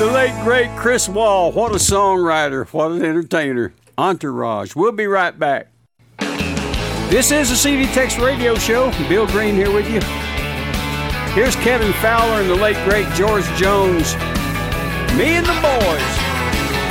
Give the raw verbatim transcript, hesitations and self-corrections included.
The late, great Chris Wall. What a songwriter. What an entertainer. Entourage. We'll be right back. This is the C D Tex Radio Show. Bill Green here with you. Here's Kevin Fowler and the late, great George Jones. Me and the Boys.